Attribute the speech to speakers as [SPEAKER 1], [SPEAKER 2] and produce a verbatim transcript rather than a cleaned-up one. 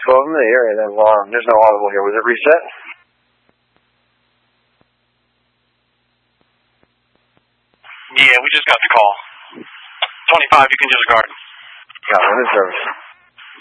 [SPEAKER 1] twelve in the area. That alarm. There's no audible here. Was it reset?
[SPEAKER 2] Yeah, we just got the call. twenty-five, you can disregard.
[SPEAKER 1] Got one in service.